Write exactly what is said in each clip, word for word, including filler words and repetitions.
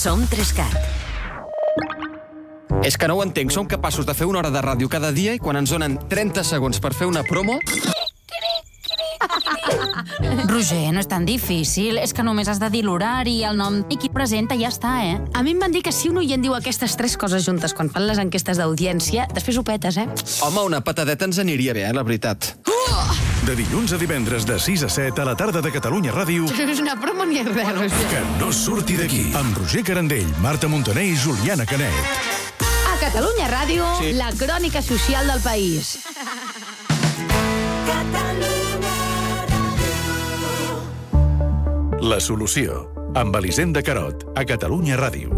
Som Trescat. És que no ho entenc. Som capaços de fer una hora de ràdio cada dia i quan ens donen trenta segons per fer una promo... Roger, no és tan difícil. És que només has de dir l'horari, el nom i qui presenta i ja està, eh? A mi em van dir que si un oient diu aquestes tres coses juntes quan fan les enquestes d'audiència, després ho petes, eh? Home, una patadeta ens aniria bé, eh, la veritat. De dilluns a divendres de sis a set a la tarda de Catalunya Ràdio. És una promo ni res, Roger. Que no surti d'aquí. Amb Roger Carandell, Marta Montaner i Juliana Canet. A Catalunya Ràdio, Sí. la crònica social del país. La solució. Amb Elisenda Carot, a Catalunya Ràdio.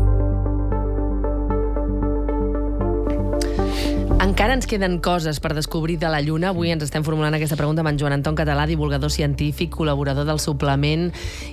Encara ens queden coses per descobrir de la Lluna. Avui ens estem formulant aquesta pregunta amb en Joan Anton Català, divulgador científic, col·laborador del suplement,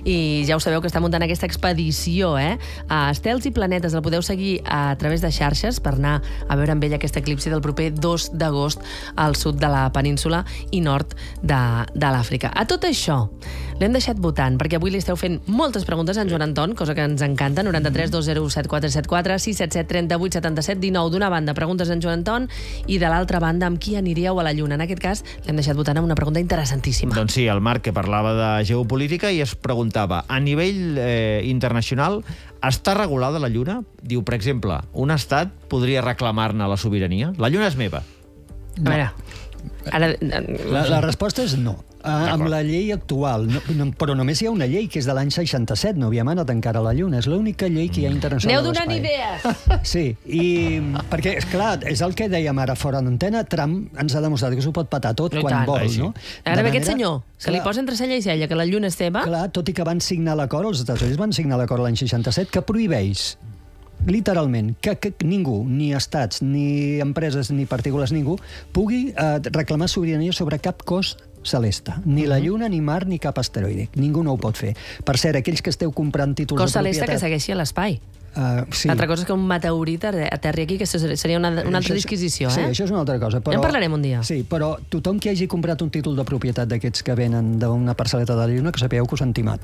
i ja ho sabeu que està muntant aquesta expedició, eh? A Estels i Planetes el podeu seguir a través de xarxes per anar a veure amb ell aquest eclipsi del proper dos d'agost al sud de la península i nord de, de l'Àfrica. A tot això l'hem deixat votant, perquè avui li esteu fent moltes preguntes a en Joan Anton, cosa que ens encanta. Noranta-tres dos zero set quatre set quatre sis set set trenta-vuit setanta-set dinou. D'una banda, preguntes a en Joan Anton, i de l'altra banda, amb qui aniríeu a la Lluna. En aquest cas, l'hem deixat votant amb una pregunta interessantíssima. Doncs sí, el Marc, que parlava de geopolítica i es preguntava, a nivell eh, internacional, està regulada la Lluna? Diu, per exemple, un estat podria reclamar-ne la sobirania? La Lluna és meva. A veure, ara... La, la resposta és no. Uh, amb la llei actual, no, no, però només hi ha una llei que és de l'any seixanta-set, no havíem anat encara a la Lluna, és l'única llei que hi ha internacional Aneu de donant l'espai. idees! Sí, i perquè, esclar, és el que dèiem ara fora d'antena, Trump ens ha demostrat que s'ho pot patar tot I quan tant. vol, Ai, sí. no? Ara ve aquest manera- senyor, que li clar, posa entre cella i cella que la Lluna és seva. Clar, tot i que van signar l'acord, els Estats Units van signar l'acord l'any seixanta-set, que prohibeix literalment, que, que ningú, ni estats, ni empreses, ni partícules, ningú, pugui eh, reclamar sobirania sobre cap cos celeste. Ni la Lluna, ni Mar, ni cap asteroide. Ningú no ho pot fer. Per cert, aquells que esteu comprant títols Cos de celeste que propietat... segueixi a l'espai. Uh, sí. L'altra cosa és que un meteorit aterri aquí, que seria una, una altra Això és- disquisició, Sí, eh? això és una altra cosa. Però, Ja en parlarem un dia. Sí, però tothom que hagi comprat un títol de propietat d'aquests que venen d'una parcel·leta de la Lluna, que sapigueu que us han timat.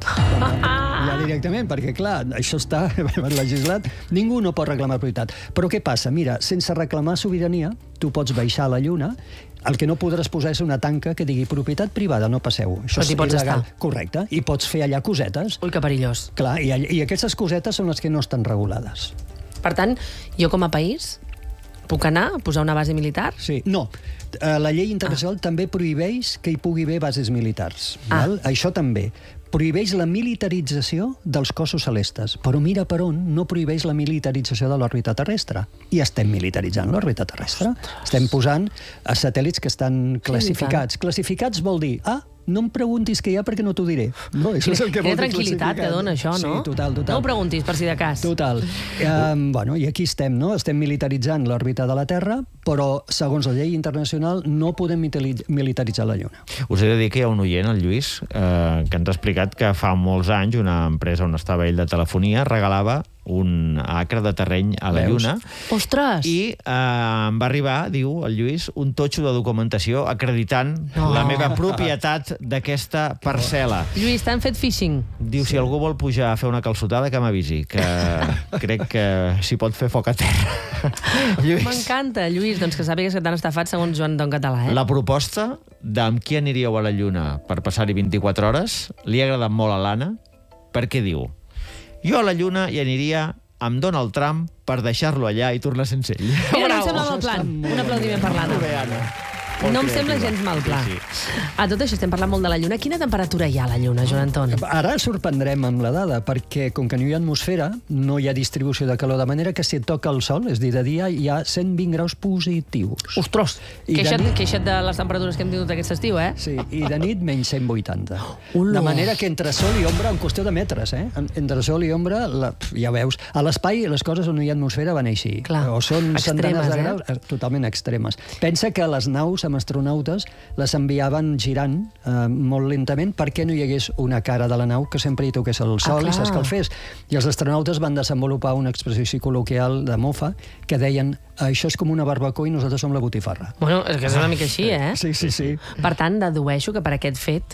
Ja directament, perquè, clar, això està legislat. Ningú no pot reclamar propietat. Però què passa? Mira, sense reclamar sobirania, tu pots baixar a la Lluna. El que no podràs posar és una tanca que digui propietat privada, no passeu. Això Però t'hi és pots il·legal. estar. Correcte. I pots fer allà cosetes. Ui, que perillós. Clar, i, all- i aquestes cosetes són les que no estan regulades. Per tant, jo com a país puc anar a posar una base militar? Sí. No. Eh, La llei internacional ah. també prohibeix que hi pugui haver bases militars. Ah. Val? Això també. Prohibeix la militarització dels cossos celestes, però mira per on no prohibeix la militarització de l'òrbita terrestre. I estem militaritzant l'òrbita terrestre. Estem posant a satèl·lits que estan classificats. Classificats vol dir, ah, no em preguntis què hi ha perquè no t'ho diré. No, això és el que vol Quina dir tranquil·litat que classificat. dona això, no? Sí, total, total. No ho preguntis, per si de cas. Total. Um, bueno, i aquí estem, no? Estem militaritzant l'òrbita de la Terra, però, segons la llei internacional, no podem mitali- militaritzar la Lluna. Us he de dir que hi ha un oient, el Lluís, eh, que ens ha explicat que fa molts anys una empresa on estava ell de telefonia regalava un acre de terreny a la Veus? Lluna Ostres! i eh, em va arribar, diu el Lluís, un totxo de documentació acreditant No. la meva propietat d'aquesta parcel·la. Lluís, t'han fet phishing. Diu, si algú vol pujar a fer una calçotada, que m'avisi, que crec que s'hi pot fer foc a terra. Lluís, M'encanta, Lluís, doncs que sàpigues que t'han estafat segons Joan Don Català, eh? la proposta d'amb qui aniríeu a la Lluna per passar-hi vint-i-quatre hores li ha agradat molt a l'Anna, perquè diu, jo a la Lluna hi aniria amb Donald Trump per deixar-lo allà i tornar sense ell. Mira, no em sembla mal plan. Un aplaudiment per l'Anna. Molt bé, Anna. No em sembla gens mal pla. Sí, sí. A tot això estem parlant molt de la Lluna. Quina temperatura hi ha a la Lluna, Joan Anton? Ara sorprendrem amb la dada, perquè com que no hi ha atmosfera, no hi ha distribució de calor, de manera que si et toca el sol, és a dir, de dia, hi ha cent vint graus positius. Ostres, I de queixa't, nit- queixa't de les temperatures que hem tingut aquest estiu, eh? Sí, i de nit menys cent vuitanta. Ula. De manera que entre sol i ombra, en qüestió de metres, eh? En- Entre sol i ombra, la, pf, ja veus, a l'espai les coses on no hi ha atmosfera van així. Clar, o són extremes, centenars de eh? graus, eh? Totalment extremes. Pensa que les naus amb astronautes les enviaven girant eh, molt lentament perquè no hi hagués una cara de la nau que sempre hi toqués el sol clar. i s'escalfés. I els astronautes van desenvolupar una expressió així col·loquial de mofa que deien això és com una barbacoa i nosaltres som la botifarra. Bueno, és que és una mica així, eh? Sí, sí, sí. Per tant, dedueixo que per aquest fet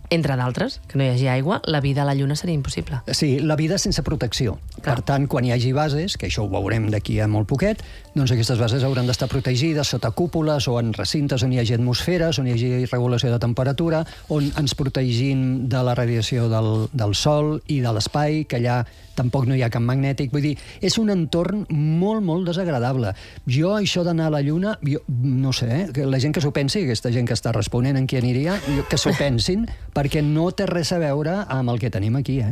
entre d'altres, que no hi hagi aigua, la vida a la Lluna seria impossible. Sí, la vida sense protecció. Clar. Per tant, quan hi hagi bases, que això ho veurem d'aquí a molt poquet, doncs aquestes bases hauran d'estar protegides sota cúpules o en recintes on hi hagi atmosferes, on hi hagi regulació de temperatura, on ens protegim de la radiació del, del sol i de l'espai, que allà tampoc no hi ha camp magnètic. Vull dir, és un entorn molt, molt desagradable. Jo, això d'anar a la Lluna, jo, no sé, eh, que la gent que s'ho pensi, aquesta gent que està responent en qui aniria, que s'ho pensin, perquè no té res a veure amb el que tenim aquí, eh?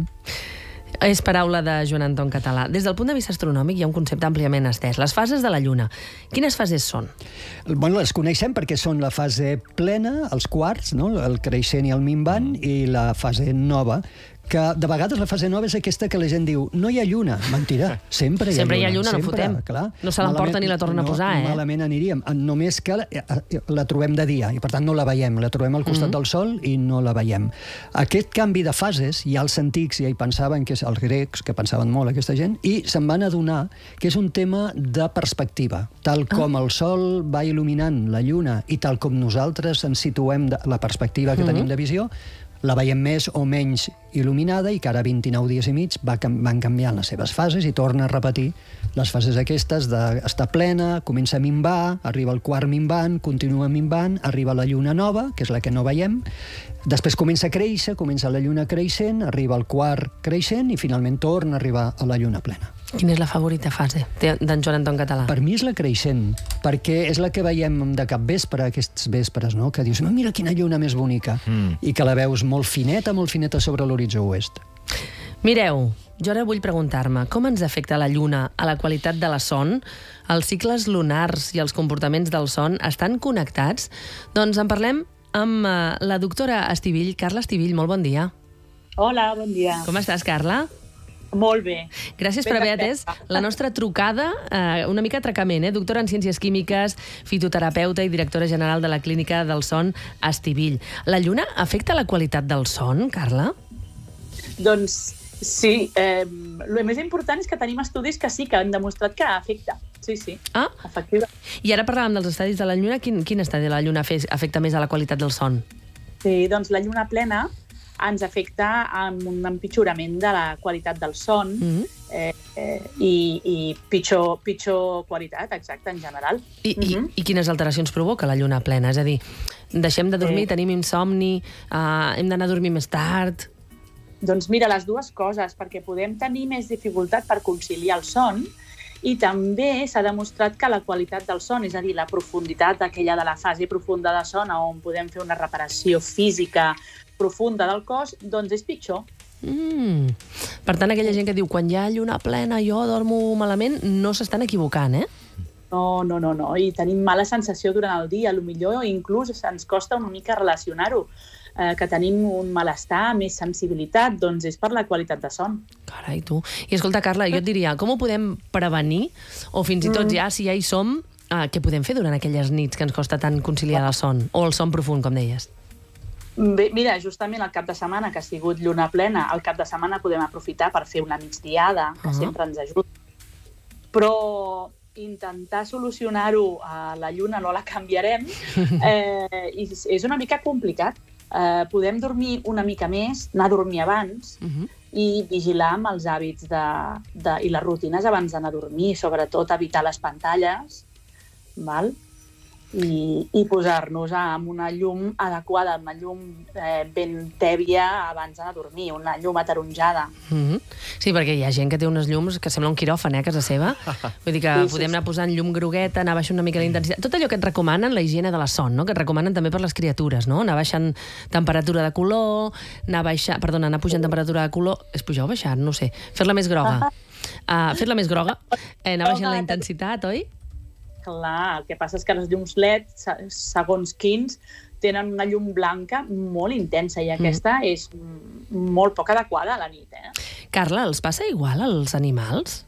És paraula de Joan Anton Català. Des del punt de vista astronòmic hi ha un concepte àmpliament estès. Les fases de la Lluna. Quines fases són? Bueno, les coneixem perquè són la fase plena, els quarts, no? El creixent i el minvant, i la fase nova, que de vegades la fase nova és aquesta que la gent diu no hi ha lluna. Mentida, sempre hi ha Sempre lluna. hi ha lluna, no sempre, fotem. Clar. No se l'emporta ni la torna a posar, eh? No, malament aniríem. Només que la trobem de dia, i per tant no la veiem. La trobem al costat mm-hmm. del Sol i no la veiem. Aquest canvi de fases, ja els antics ja hi pensaven, que és els grecs, que pensaven molt aquesta gent, i se'n van adonar que és un tema de perspectiva. Tal com ah. el Sol va il·luminant la Lluna i tal com nosaltres ens situem de la perspectiva que mm-hmm. tenim de visió, la veiem més o menys il·luminada i que ara vint-i-nou dies i mig va, van canviant les seves fases i torna a repetir les fases aquestes d'estar plena, comença a minvar, arriba al quart minvant, continua minvant, arriba la lluna nova, que és la que no veiem, després comença a créixer, comença la lluna creixent, arriba al quart creixent i finalment torna a arribar a la lluna plena. Quina és la favorita fase d'en Joan Anton Català? Per mi és la creixent, perquè és la que veiem de capvespre, aquests vespres, no? Que dius, no, mira quina lluna més bonica, mm. i que la veus molt fineta, molt fineta sobre l'horitzó oest. Mireu, jo ara vull preguntar-me com ens afecta la lluna a la qualitat de la son? Els cicles lunars i els comportaments del son estan connectats? Doncs en parlem amb la doctora Estivill. Carla Estivill, molt bon dia. Hola, bon dia. Com estàs, Carla? Molt bé. Gràcies per haver atès la nostra trucada, eh, una mica atracament, eh? Doctora en Ciències Químiques, fitoterapeuta i directora general de la Clínica del Son Estivill. La lluna afecta la qualitat del son, Carla? Doncs sí. Eh, el més important és que tenim estudis que sí, que han demostrat que afecta. Sí, sí, ah. efectiva. I ara parlàvem dels estadis de la lluna. Quin, quin estadi de la lluna afecta més a la qualitat del son? Sí, doncs la lluna plena ens afecta amb un empitjorament de la qualitat del son mm-hmm. eh, eh, i, i pitjor, pitjor qualitat, exacte, en general. I, mm-hmm. i, I quines alteracions provoca la lluna plena? És a dir, deixem de dormir, eh. tenim insomni, eh, hem d'anar a dormir més tard... Doncs mira, les dues coses, perquè podem tenir més dificultat per conciliar el son i també s'ha demostrat que la qualitat del son, és a dir, la profunditat aquella de la fase profunda de son on podem fer una reparació física profunda del cos, doncs és pitjor. Mm. Per tant, aquella gent que diu quan hi ha lluna plena jo dormo malament, no s'estan equivocant, eh? No, no, no, no. I tenim mala sensació durant el dia. Potser inclús ens costa una mica relacionar-ho. Eh, que tenim un malestar, més sensibilitat, doncs és per la qualitat de son. Carai, tu. I escolta, Carla, jo et diria, com ho podem prevenir? O fins i tot ja, si ja hi som, eh, què podem fer durant aquelles nits que ens costa tant conciliar el son? O el son profund, com deies? Bé, mira, justament el cap de setmana, que ha sigut lluna plena, el cap de setmana podem aprofitar per fer una migdiada, que uh-huh. sempre ens ajuda. Però intentar solucionar-ho a la lluna no la canviarem, eh, i és una mica complicat. Eh, podem dormir una mica més, anar a dormir abans uh-huh. i vigilar amb els hàbits de, de, i les rutines abans d'anar a dormir, sobretot evitar les pantalles, val? I, i posar-nos amb una llum adequada, una llum eh, ben tèbia abans d'anar a dormir, una llum ataronjada. Mm-hmm. Sí, perquè hi ha gent que té unes llums que sembla un quiròfan, eh, a casa seva. Vull dir que sí, podem sí, anar posant llum grogueta, anar baixant una mica la intensitat. Tot allò que et recomanen, la higiene de la son, no? Que et recomanen també per les criatures, no? Anar baixant temperatura de color, anar, baixa... Perdona, anar pujant temperatura de color... És pujar o baixar? No sé. Fer-la més groga. Uh, Fer-la més groga, eh, anar baixant la intensitat, oi? Clar, el que passa és que les llums L E D, segons quins, tenen una llum blanca molt intensa i aquesta mm. és molt poc adequada a la nit. Eh? Carla, els passa igual als animals?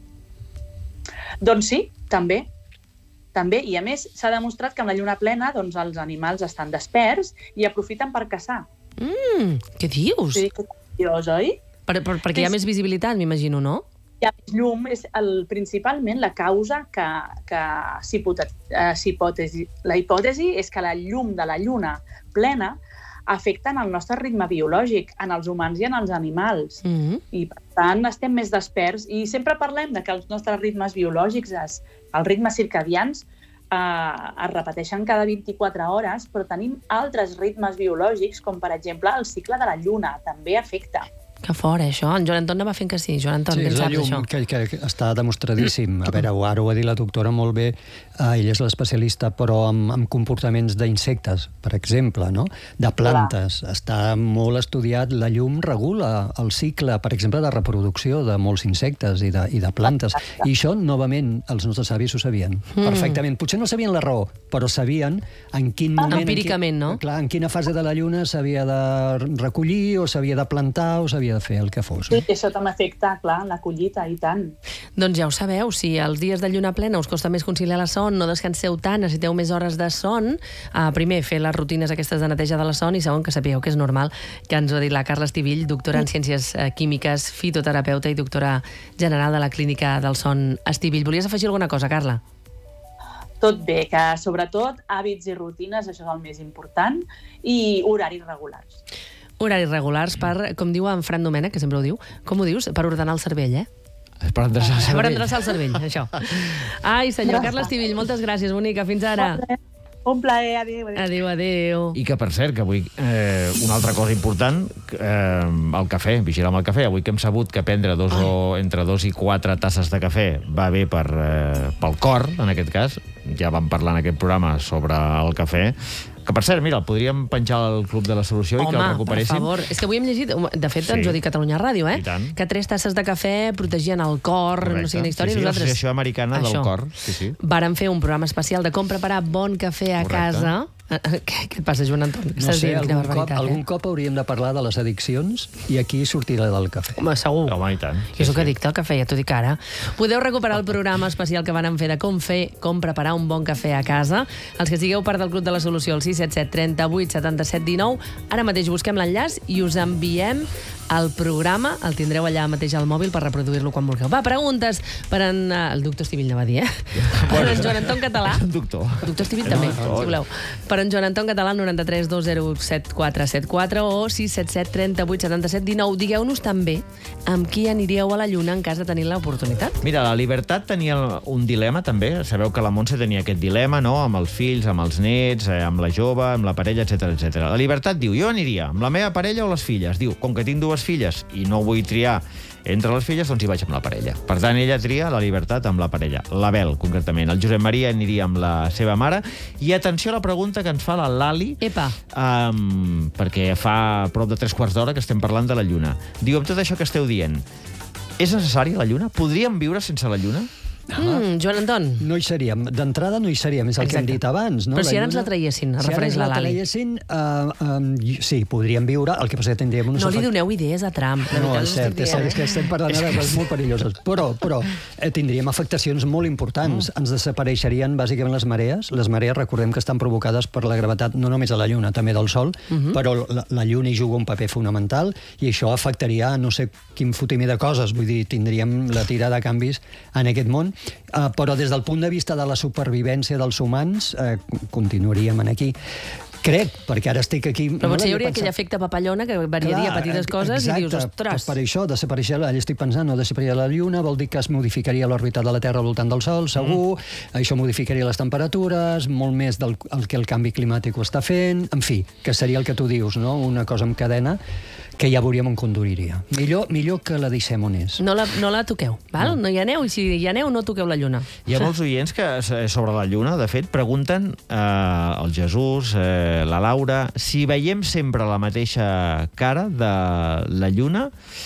Doncs sí, també. També, i a més s'ha demostrat que amb la lluna plena doncs, els animals estan desperts i aprofiten per caçar. Mm, què dius? Sí, que curiós, oi? Per, per, perquè hi ha més visibilitat, m'imagino, no? Hi ha més llum, és el, principalment la causa que, que s'hipotesi, la hipòtesi és que la llum de la lluna plena afecten el nostre ritme biològic, en els humans i en els animals. Mm-hmm. I, per tant, estem més desperts. I sempre parlem de que els nostres ritmes biològics, es, els ritmes circadians, eh, es repeteixen cada vint-i-quatre hores, però tenim altres ritmes biològics, com, per exemple, el cicle de la lluna, també afecta. Que fort, això. En Joan Anton anava fent que sí. Joan Anton, Sí, què en és la saps d'això? llum que, que està demostradíssim. A veure, ara ho ha dit la doctora molt bé, eh, ella és l'especialista, però amb, amb comportaments d'insectes, per exemple, no? De plantes. Clar. Està molt estudiat, la llum regula el cicle, per exemple, de reproducció de molts insectes i de, i de plantes. I això, novament, els nostres avis ho sabien mm. perfectament. Potser no sabien la raó, però sabien en quin moment... Empíricament, en quin, no? Clar, en quina fase de la lluna s'havia de recollir, o s'havia de plantar, o s'havia de fer el que fos. Sí, això també afecta, clar, la collita, i tant. Doncs ja ho sabeu, si els dies de lluna plena us costa més conciliar la son, no descanseu tant, necessiteu més hores de son, eh, primer, fer les rutines aquestes de neteja de la son, i segon, que sapigueu que és normal, que ens ho ha dit la Carla Estivill, doctora en Ciències eh, Químiques, fitoterapeuta i doctora general de la Clínica del Son Estivill. Volies afegir alguna cosa, Carla? Tot bé, que sobretot hàbits i rutines, això és el més important, i horaris regulars. Horaris regulars per, com diu en Fran Domènech, que sempre ho diu, com ho dius? Per ordenar el cervell, eh? Per endreçar el Per cervell. endreçar el cervell, això. Ai, senyor Carla Estivill, moltes gràcies, bonica. Fins ara. Un plaer, adéu. Adéu, adéu. I que, per cert, que avui eh, una altra cosa important, eh, el cafè, vigilar amb el cafè. Avui que hem sabut que prendre dos o, entre dos i quatre tasses de cafè va bé per, eh, pel cor, en aquest cas. Ja vam parlar en aquest programa sobre el cafè. Que, per cert, mira, el podríem penjar al Club de la Solució Home, i que el recuperéssim. per favor. És que avui hem llegit, de fet, Sí. ens ho ha dit Catalunya Ràdio, eh? I tant. Que tres tasses de cafè protegien el cor, Correcte. no sé quina història. Sí, sí, Nosaltres... l'Associació Americana del Això. Cor. Sí, sí. Vàrem fer un programa especial de com preparar bon cafè a Correcte. casa. Què, què et passa, Joan Anton? No Estàs sé, dient? Quina algun cop, barbaritat, algun eh? cop hauríem de parlar de les addiccions i aquí sortirà del cafè. Home, segur. Home, i tant. Jo sóc addicte al cafè, ja t'ho dic ara. Podeu recuperar el programa especial que vàrem fer de com fer, com preparar un bon cafè a casa. Els que sigueu part del Club de la Solució, el sis set set, trenta-vuit, setanta-set, dinou. Ara mateix busquem l'enllaç i us enviem el programa. El tindreu allà mateix al mòbil per reproduir-lo quan vulgueu. Va, preguntes per en... El doctor Estivill anava a dir, eh? Per en Joan Anton Català. És un doctor. Doctor Estivill també, si voleu. Per en Joan Anton Català, al noranta-tres dos zero set quatre set quatre o sis set set, trenta-vuit, setanta-set, dinou. Digueu-nos també amb qui aniríeu a la Lluna en cas de tenir l'oportunitat. Mira, la Libertat tenia un dilema, també. Sabeu que la Montse tenia aquest dilema, no?, amb els fills, amb els nets, eh, amb la jove, amb la parella, etcètera, etcètera. La Libertat diu, jo aniria amb la meva parella o les filles. Diu, com que tinc dues filles i no vull triar entre les filles, doncs hi vaig amb la parella. Per tant, ella tria la Libertat amb la parella. L'Abel, concretament. El Josep Maria aniria amb la seva mare. I atenció a la pregunta que ens fa la Lali, Epa. um, perquè fa prop de tres quarts d'hora que estem parlant de la Lluna. Diu, amb tot això que esteu dient, és necessària la Lluna? Podríem viure sense la Lluna? Mm, Joan Anton. No hi seríem. D'entrada no hi seríem, és el Exacte. que hem dit abans. No? Però si ara lluna- ens la traguessin, es si ara refereix ens la la Lali. traguessin, uh, um, sí, podríem viure, el que passa que tindríem unes... No li efect- doneu idees a Trump. de No, veritat, és us cert, estic és cert, dient, és que eh? estem parlant ara de coses molt perilloses. Però, però eh, tindríem afectacions molt importants. Ens desapareixerien bàsicament les marees. Les marees, recordem que estan provocades per la gravetat no només de la Lluna, també del Sol, però la, la Lluna hi juga un paper fonamental i això afectaria a no sé quin fotimer de coses. Vull dir, tindríem la tira de canvis en aquest món. Uh, però des del punt de vista de la supervivència dels humans, eh, continuaríem en aquí. Crec, perquè ara estic aquí... Però no potser hi l'havia hauria pensat. aquell efecte papallona que variaria Clar, petites eh, coses exacte, i dius, ostres... Per això, desapareixer, allà estic pensant, no desapareixer la Lluna, vol dir que es modificaria l'òrbita de la Terra al voltant del Sol, segur, mm. això modificaria les temperatures, molt més del el que el canvi climàtic ho està fent, en fi, que seria el que tu dius, no? Una cosa en cadena que ja veuríem on conduiria. Millor, millor que la deixem on és. No la, no la toqueu, val? No. no hi aneu, i si hi aneu, no toqueu la Lluna. Hi ha molts oients que, eh, sobre la Lluna, de fet, pregunten eh, el Jesús, eh, la Laura, si veiem sempre la mateixa cara de la Lluna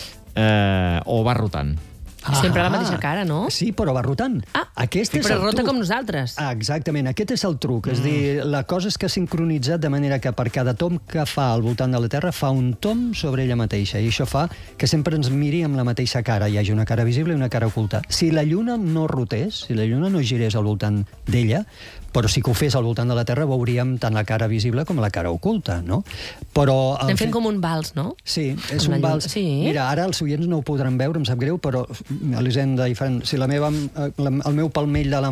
eh, o va rotant. Sempre Ah, la mateixa cara, no? Sí, però va rotant. Ah, Aquest és però el rota truc. com nosaltres. Ah, exactament, aquest és el truc. Mm. És dir, la cosa és que ha sincronitzat de manera que per cada tom que fa al voltant de la Terra fa un tom sobre ella mateixa. I això fa que sempre ens miri amb la mateixa cara. Hi hagi una cara visible i una cara oculta. Si la Lluna no rotés, si la Lluna no girés al voltant d'ella, però si que ho fes al voltant de la Terra, veuríem tant la cara visible com la cara oculta, no? Però... Anem fent com un vals, no? Sí, és Amb la un llum. vals. Sí. Mira, ara els oients no ho podran veure, em sap greu, però Elisenda i Fran, si la meva, la, el meu palmell de la mà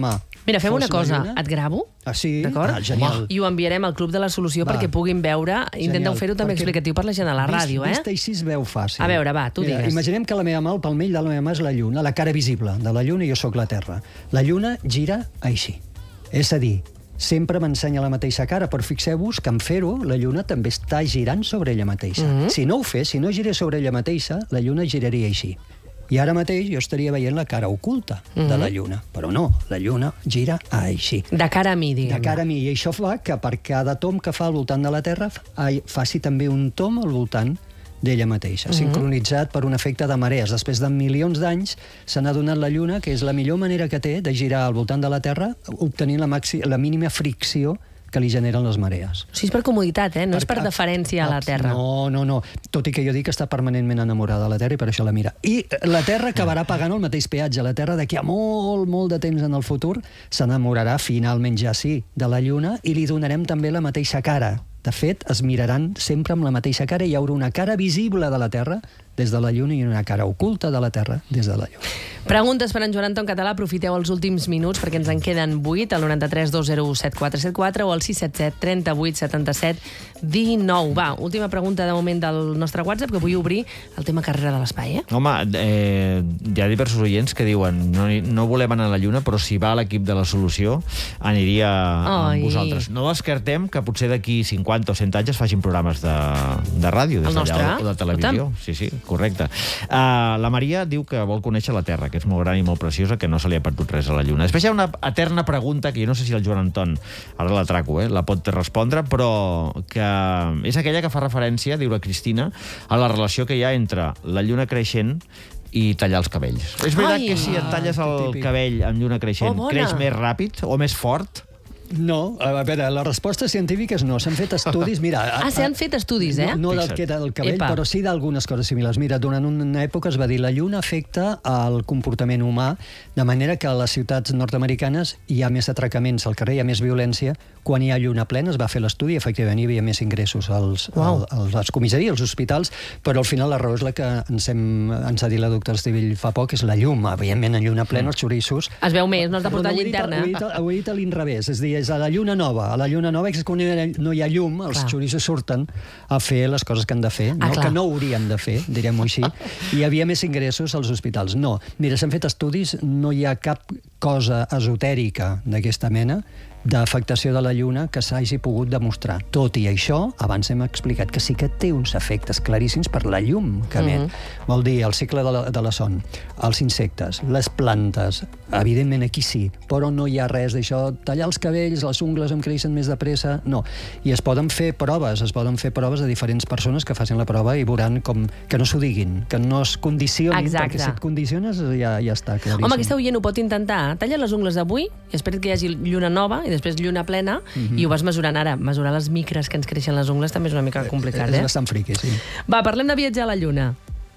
Mira, fem fos una cosa, la Lluna. et gravo, Ah, sí? d'acord? Ah, genial. I ho enviarem al Club de la Solució Va. perquè puguin veure. Intenteu Genial, fer-ho també perquè explicatiu per la gent a la vist- ràdio, eh? Vist així es veu fàcil. A veure, va, tu Mira, digues. Imaginem que la meva mà, el palmell de la meva mà és la Lluna, la cara visible de la Lluna i jo sóc la Terra. La Lluna gira així. És a dir, sempre m'ensenya la mateixa cara, però fixeu-vos que en fer-ho, la Lluna també està girant sobre ella mateixa. Mhm. Si no ho fes, si no girés sobre ella mateixa, la Lluna giraria així. I ara mateix jo estaria veient la cara oculta de la Lluna. Però no, la Lluna gira així. De cara a mi, diguem. De cara a mi. I això fa que per cada tom que fa al voltant de la Terra ai, faci també un tom al voltant d'ella mateixa, Mhm. sincronitzat per un efecte de marees. Després de milions d'anys s'ha adonat la Lluna que és la millor manera que té de girar al voltant de la Terra obtenint la, maxi, la mínima fricció que li generen les marees. O sigui, és per comoditat, eh? No és per deferència a la Terra. No, no, no. Tot i que jo dic que està permanentment enamorada de la Terra i per això la mira. I la Terra acabarà pagant el mateix peatge. La Terra d'aquí a molt, molt de temps en el futur s'enamorarà finalment ja sí de la Lluna i li donarem també la mateixa cara. De fet, es miraran sempre amb la mateixa cara i hi haurà una cara visible de la Terra des de la Lluna i una cara oculta de la Terra des de la Lluna. Preguntes per en Joan Anton Català, aprofiteu els últims minuts perquè ens en queden vuit, al noranta-tres dos zero u set quatre set quatre o al sis set set trenta-vuit setanta-set dinou. Va, última pregunta de moment del nostre WhatsApp, que vull obrir el tema carrera de l'espai, eh? Home, eh, hi ha diversos oients que diuen no, no volem anar a la Lluna, però si va a l'equip de la Solució aniria Ai. amb vosaltres. No descartem que potser d'aquí cinquanta o cent anys es facin programes de, de ràdio des El nostre? d'allà o de televisió. Sí, sí, correcte. Uh, la Maria diu que vol conèixer la Terra, que és molt gran i molt preciosa, que no se li ha perdut res a la Lluna. Després hi ha una eterna pregunta que jo no sé si el Joan Anton, ara la traco, eh, la pot respondre, però que és aquella que fa referència, diu la Cristina, a la relació que hi ha entre la Lluna creixent i tallar els cabells. És veritat Ai. que si et talles el típic. cabell amb lluna creixent, Oh, bona. creix més ràpid o més fort? No, a veure, la resposta científica és no. S'han fet estudis, mira... Ah, s'han fet estudis, eh? No, no del Fixa't. que era el cabell, Epa. però sí d'algunes coses similars. Mira, durant una època es va dir la lluna afecta el comportament humà, de manera que a les ciutats nord-americanes hi ha més atracaments al carrer, hi ha més violència. Quan hi ha lluna plena es va fer l'estudi i efectivament hi havia més ingressos als, Uau. als, als comissaries, als hospitals, però al final la raó és la que ens, hem, ens ha dit la doctora Estivell fa poc, és la llum. Evidentment, en lluna plena, els xorissos... Es veu més, no has de portar Però ho he dit- llinterna. Ho he dit, ho he dit a l'inrevés, és a dir, és a la lluna nova. A la lluna nova és quan no hi ha llum, els Clar. xorissos surten a fer les coses que han de fer, Ah, no? clar. que no haurien de fer, direm-ho així, i hi havia més ingressos als hospitals. No, mira, s'han fet estudis, no hi ha cap cosa esotèrica d'aquesta mena, d'afectació de la lluna que s'hagi pogut demostrar. Tot i això, abans hem explicat que sí que té uns efectes claríssims per la llum que emet. Mhm. Vol dir, el cicle de la, de la son, els insectes, les plantes, evidentment aquí sí, però no hi ha res d'això, tallar els cabells, les ungles em creixen més de pressa, no. I es poden fer proves, es poden fer proves de diferents persones que facin la prova i veuran com, que no s'ho diguin, que no es condicionin, Exacte. perquè si et condiciones ja, ja està claríssim. Home, aquesta oient ho pot intentar. Talla les ungles avui i espera't que hi hagi lluna nova i després lluna plena Mhm. i ho vas mesurant ara. Mesurar les micres que ens creixen les ungles també és una mica complicat, És eh? bastant friqui, sí. Va, parlem de viatjar a la lluna.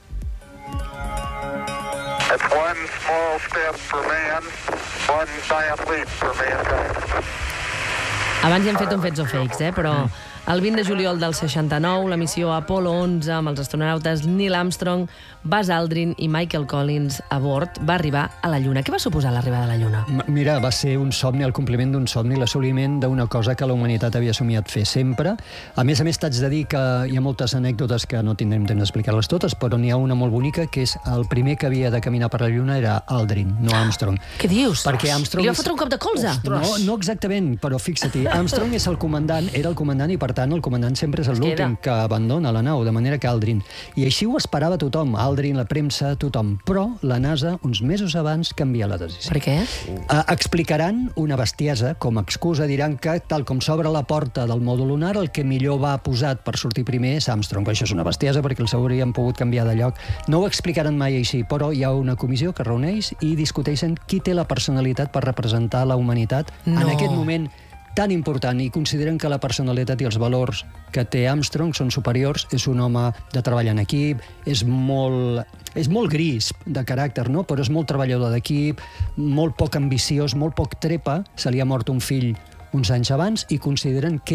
It's one small step for man, one giant leap for mankind. Abans ja hem fet un Fets o Fakes, eh? Però el vint de juliol del seixanta-nou, la missió Apollo onze amb els astronautes Neil Armstrong, Buzz Aldrin i Michael Collins a bord va arribar a la Lluna. Què va suposar l'arribada a la Lluna? M- Mira, va ser un somni, el compliment d'un somni, l'assoliment d'una cosa que la humanitat havia somiat fer sempre. A més a més, t'haig de dir que hi ha moltes anècdotes que no tindrem temps d'explicar-les totes, però n'hi ha una molt bonica, que és el primer que havia de caminar per la Lluna era Aldrin, no Armstrong. Què dius? Perquè Armstrong... Li va és- fotre un cop de colze? No, no exactament, però fixa-t'hi, Armstrong és el comandant, era el comandant i per tant el comandant sempre és Es l'últim queda. que abandona la nau, de manera que Aldrin. I així ho esperava tothom, Aldrin, la premsa, tothom. Però la NASA, uns mesos abans, canvia la decisió. Per què? Uh, explicaran una bestiesa, com a excusa diran que, tal com s'obre la porta del mòdul lunar, el que millor va posat per sortir primer és Armstrong. Però això és una bestiesa perquè els haurien pogut canviar de lloc. No ho explicaran mai així, però hi ha una comissió que reuneix i discuteixen qui té la personalitat per representar la humanitat No. en aquest moment tan important, i consideren que la personalitat i els valors que té Armstrong són superiors. És un home de treball en equip, és molt, és molt gris de caràcter, no? Però és molt treballador d'equip, molt poc ambiciós, molt poc trepa. Se li ha mort un fill uns anys abans i consideren que ell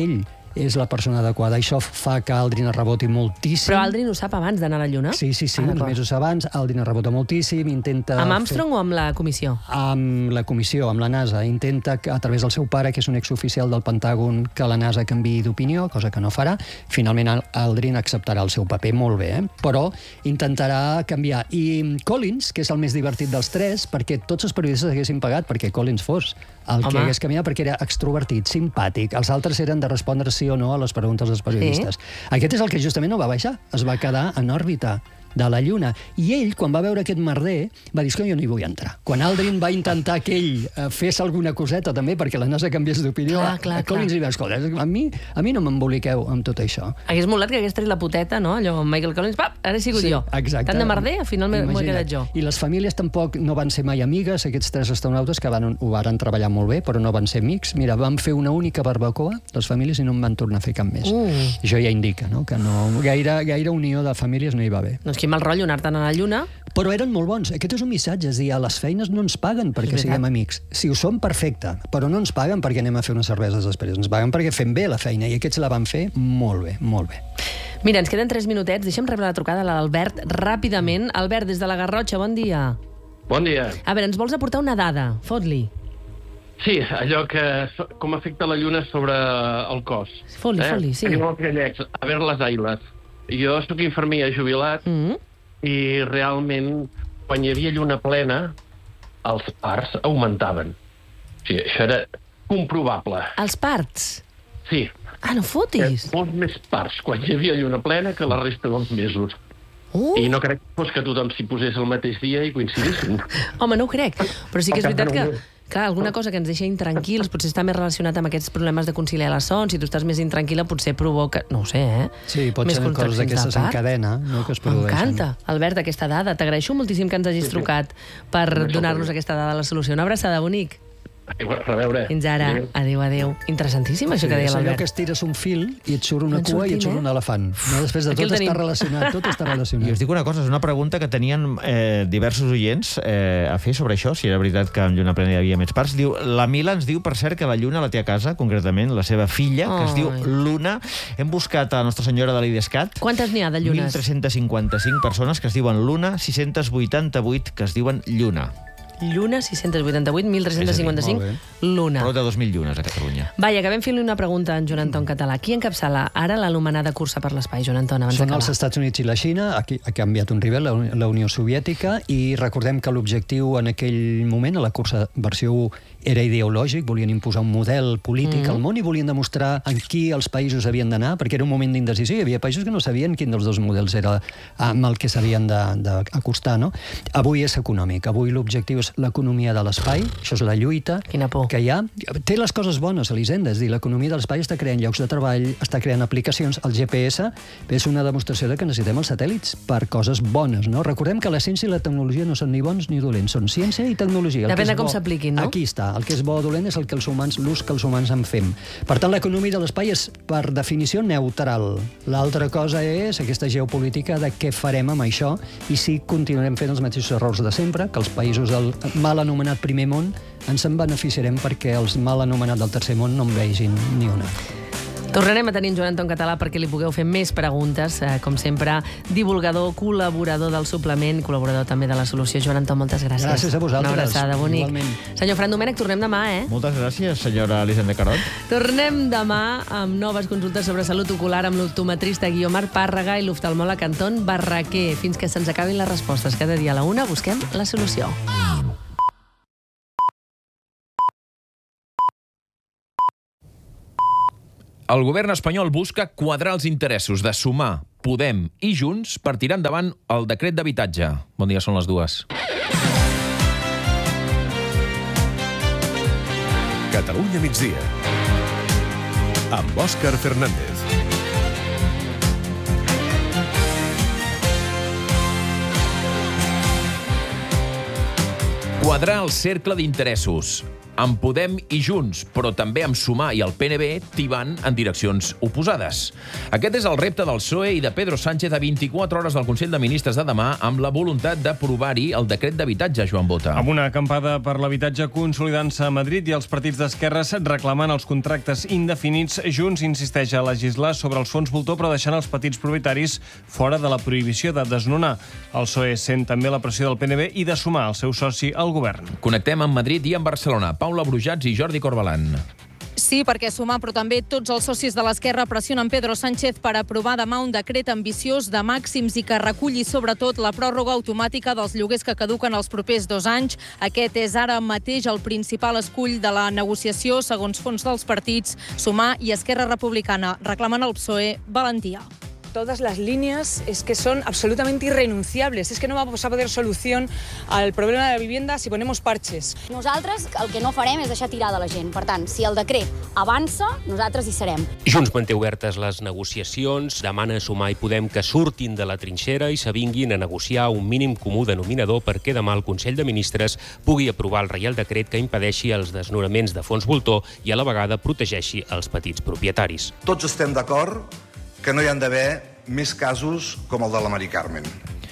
és la persona adequada. Això fa que Aldrin es reboti moltíssim. Però Aldrin ho sap abans d'anar a la Lluna? Sí, sí, sí, Ah, uns d'acord. mesos abans. Aldrin es rebota moltíssim, intenta... Amb Armstrong o amb la comissió? Amb la comissió, amb la NASA. Intenta, que, a través del seu pare, que és un exoficial del Pentàgon, que la NASA canviï d'opinió, cosa que no farà. Finalment, Aldrin acceptarà el seu paper molt bé, eh? Però intentarà canviar. I Collins, que és el més divertit dels tres, perquè tots els periodistes haguessin pagat perquè Collins fos el Home. que hagués canviat, perquè era extrovertit, simpàtic. Els altres eren de respondre sí o no a les preguntes dels periodistes. Sí. Aquest és el que justament no va baixar. Es va quedar en òrbita de la Lluna. I ell, quan va veure aquest merder, va dir que jo no hi vull entrar. Quan Aldrin va intentar que ell eh, fes alguna coseta també perquè la NASA canviés d'opinió, Clar, clar, a Collins clar. li va escoltar, a mi, a mi no m'emboliqueu amb tot això. Hagués molat que hagués tret la puteta, no? Allò amb Michael Collins, pap, ara he sigut jo. Exacte. Tant de merder, al final m'he m'ho he Imagina't. quedat jo. I les famílies tampoc no van ser mai amigues, aquests tres astronautes que van, ho van treballar molt bé, però no van ser amics. Mira, van fer una única barbacoa, les famílies, i no en van tornar a fer cap més. Uh. Això ja indica, no?, que no, gaire, gaire unió de famílies no hi va haver. Doncs quin mal rotllo anar-te'n a la Lluna. Però eren molt bons. Aquest és un missatge, és dir, a les feines no ens paguen perquè És veritat. siguem amics. Si ho som, perfecte, però no ens paguen perquè anem a fer unes cerveses després. Ens paguen perquè fem bé la feina, i aquests la van fer molt bé, molt bé. Mira, ens queden tres minutets. Deixa'm rebre la trucada de l'Albert ràpidament. Albert, des de la Garrotxa, bon dia. Bon dia. A veure, ens vols aportar una dada? Fot-li. Sí, allò que so- com afecta la Lluna sobre el cos. Fot-li, fot-li, sí. Tenim els gallecs, a veure les ailes. Jo sóc infermer jubilat Mm. i realment, quan hi havia lluna plena, els parts augmentaven. O sigui, això era comprovable. Els parts? Sí. Ah, no fotis. Eh, molts més parts quan hi havia lluna plena que la resta dels mesos. Uh. I no crec que fos que tothom s'hi posés el mateix dia i coincidissin. Home, no ho crec. Però sí que és veritat que, clar, alguna cosa que ens deixa intranquils potser està més relacionat amb aquests problemes de conciliar la son. Si tu estàs més intranquil·la, potser provoca... No ho sé, eh? Sí, pot Més ser coses contraccions d'aquestes de en part. cadena, no?, que es produeixen. M'encanta, Albert, aquesta dada. T'agraeixo moltíssim que ens hagis trucat per donar-nos aquesta dada a la solució. Una abraçada, bonic. A veure. Fins ara. Adéu, adéu. Interessantíssim, això que deia és allò l'Albert. que estires un fil i et surt una En cua i et sortim, surt eh? un elefant. No, després de Aquí tot el està tenim. relacionat, tot està relacionat. I us dic una cosa, és una pregunta que tenien eh, diversos oients eh, a fer sobre això, si era veritat que en Lluna plena hi havia més parts. Diu, la Mila ens diu, per cert, que la Lluna la té a casa, concretament, la seva filla, que es diu Ai. Luna. Hem buscat a Nostra Senyora de l'Idescat. Quantes n'hi ha de llunes? mil tres-cents cinquanta-cinc persones que es diuen Luna, sis-cents vuitanta-vuit que es diuen Lluna. Lluna, sis-cents vuitanta-vuit, mil tres-cents cinquanta-cinc, És a dir, Luna. Prou de dos mil llunes a Catalunya. Vaja, acabem fent-li una pregunta a en Joan Anton Català. Qui encapçala ara l'anomenada cursa per l'espai, Joan Anton, abans Són d'acabar? els Estats Units i la Xina, aquí ha canviat un rival, la Uni- la Unió Soviètica, i recordem que l'objectiu en aquell moment, a la cursa versió u, era ideològic, volien imposar un model polític Mm. al món i volien demostrar en qui els països havien d'anar, perquè era un moment d'indecisió, hi havia països que no sabien quin dels dos models era amb el que s'havien de- d'acostar, no? Avui és econòmic, avui l'objectiu és l'economia de l'espai, això és la lluita Quina por. que hi ha. Té les coses bones, Elisenda, és a dir, l'economia de l'espai està creant llocs de treball, està creant aplicacions, el G P S és una demostració de que necessitem els satèl·lits per coses bones, no? Recordem que la ciència i la tecnologia no són ni bons ni dolents, són ciència i tecnologia. El Depèn que és de com bo- s'apliquin, no? Aquí està, el que és bo o dolent és el que els humans, l'ús que els humans en fem. Per tant, l'economia de l'espai és, per definició, neutral. L'altra cosa és aquesta geopolítica de què farem amb això i si continuarem fent els mateixos errors de sempre, que els països del mal anomenat primer món ens en beneficiarem perquè els mal anomenats del tercer món no en vegin ni una. Tornarem a tenir en Joan Anton Català perquè li pugueu fer més preguntes. Eh, com sempre, divulgador, col·laborador del suplement, col·laborador també de la solució. Joan Anton, moltes gràcies. Gràcies a vosaltres. Una abraçada, bonic. Igualment. Senyor Fran Domènech, tornem demà, eh? Moltes gràcies, senyora Elisenda Carot. Tornem demà amb noves consultes sobre salut ocular amb l'optometrista Guiomar Pàrrega i l'oftalmòleg Anton Barraquer. Fins que se'ns acabin les respostes. Cada dia a la una busquem la solució. El govern espanyol busca quadrar els interessos de Sumar, Podem i Junts per tirar endavant el decret d'habitatge. Bon dia, són les dues. Catalunya migdia. Amb Òscar Fernández. Quadrar el cercle d'interessos. amb Podem i Junts, però també amb Sumar i el P N B tibant en direccions oposades. Aquest és el repte del P S O E i de Pedro Sánchez a vint-i-quatre hores del Consell de Ministres de demà, amb la voluntat d'aprovar-hi el decret d'habitatge, Joan Bota. Amb una acampada per l'habitatge consolidant-se a Madrid i els partits d'esquerres reclamant els contractes indefinits, Junts insisteix a legislar sobre els fons voltor, però deixant els petits propietaris fora de la prohibició de desnonar. El P S O E sent també la pressió del P N B i de Sumar, el seu soci al govern. Connectem amb Madrid i amb Barcelona. Paula Brujats i Jordi Corbalan. Sí, perquè Sumar, però també tots els socis de l'esquerra pressionen Pedro Sánchez per aprovar demà un decret ambiciós de màxims i que reculli sobretot la pròrroga automàtica dels lloguers que caduquen els propers dos anys. Aquest és ara mateix el principal escull de la negociació, segons fons dels partits Sumar i Esquerra Republicana. Reclamen al P S O E valentia. Todas las líneas es que son absolutamente irrenunciables. Es que no vamos a poder solución al problema de la vivienda si ponemos parches. Nosaltres el que no farem és deixar tirada la gent. Per tant, si el decret avança, nosaltres hi serem. Junts manté obertes les negociacions, demana a Sumar i Podem que surtin de la trinxera i s'avinguin a negociar un mínim comú denominador perquè demà el Consell de Ministres pugui aprovar el Reial Decret que impedeixi els desnonaments de fons voltor i a la vegada protegeixi els petits propietaris. Tots estem d'acord que no hi han d'haver més casos com el de la Mari Carmen.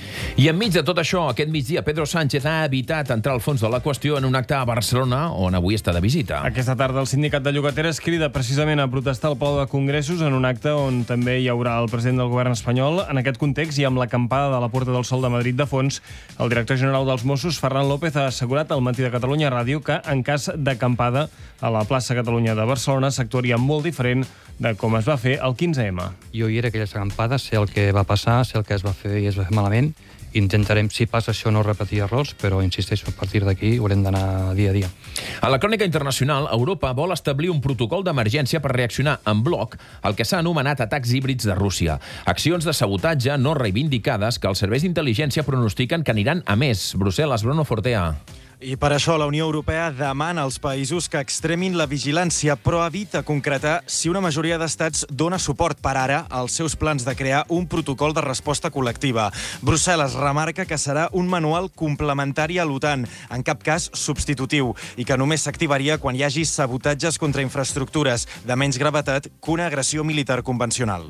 I enmig de tot això, aquest migdia, Pedro Sánchez ha evitat entrar al fons de la qüestió en un acte a Barcelona, on avui està de visita. Aquesta tarda el sindicat de llogateres crida precisament a protestar al Palau de Congressos en un acte on també hi haurà el president del govern espanyol. En aquest context i amb l'acampada de la Puerta del Sol de Madrid de fons, el director general dels Mossos, Ferran López, ha assegurat al Matí de Catalunya Ràdio que, en cas d'acampada a la plaça Catalunya de Barcelona, s'actuaria molt diferent de com es va fer el quinze ema. Jo hi era aquelles acampades, sé el que va passar, sé el que es va fer i es va fer malament. Intentarem, si passa això, no repetir errors, però, insisteixo, a partir d'aquí haurem d'anar dia a dia. A la crònica internacional, Europa vol establir un protocol d'emergència per reaccionar en bloc al que s'ha anomenat atacs híbrids de Rússia. Accions de sabotatge no reivindicades que els serveis d'intel·ligència pronostiquen que aniran a més. Brussel·les, Bruno Fortea. I per això la Unió Europea demana als països que extremin la vigilància, però evita concretar si una majoria d'estats dona suport per ara als seus plans de crear un protocol de resposta col·lectiva. Brussel·les remarca que serà un manual complementari a l'OTAN, en cap cas substitutiu, i que només s'activaria quan hi hagi sabotatges contra infraestructures de menys gravetat que una agressió militar convencional.